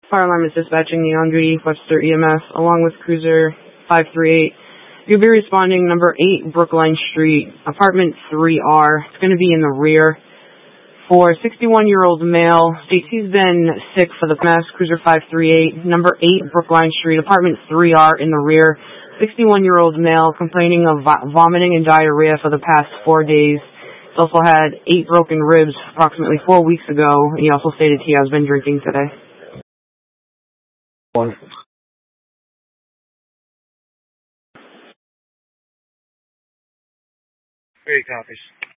Fire alarm is dispatching the on-duty Webster EMS along with Cruiser 538. You'll be responding number 8 Brookline Street, apartment 3R. It's going to be in the rear. For 61-year-old male, states he's been sick for the past. Cruiser 538, number 8 Brookline Street, apartment 3R in the rear. 61-year-old male complaining of vomiting and diarrhea for the past 4 days. He's also had 8 broken ribs approximately 4 weeks ago. He also stated he has been drinking today. One. Great copies.